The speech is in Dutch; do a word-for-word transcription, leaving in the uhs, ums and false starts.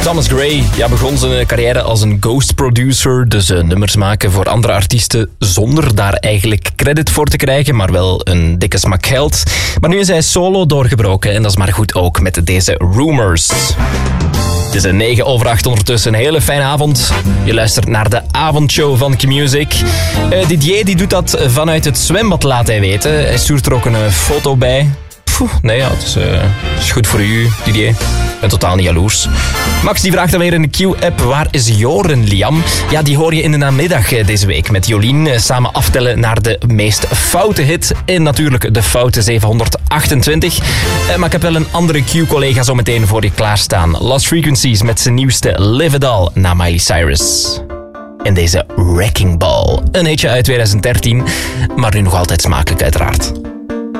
Thomas Gray ja, begon zijn carrière als een ghost producer, dus uh, nummers maken voor andere artiesten zonder daar eigenlijk credit voor te krijgen, maar wel een dikke smak geld. Maar nu is hij solo doorgebroken en dat is maar goed ook met deze Rumors. Het is een negen over acht ondertussen. Een hele fijne avond. Je luistert naar de avondshow van Q-Music. Uh, Didier die doet dat vanuit het zwembad, laat hij weten. Hij stuurt er ook een uh, foto bij. Poeh, nee, ja, het is, uh, het is goed voor u, Didier. Ik ben totaal niet jaloers. Max die vraagt dan weer in de Q-app, waar is Joren, Liam? Ja, die hoor je in de namiddag uh, deze week met Jolien. Uh, samen aftellen naar de meest foute hit. En natuurlijk de foute zevenhonderdachtentwintig. Uh, maar ik heb wel een andere Q-collega zo meteen voor je klaarstaan. Lost Frequencies met zijn nieuwste Live It All na Miley Cyrus. En deze Wrecking Ball. Een hitje uit twintig dertien, maar nu nog altijd smakelijk uiteraard.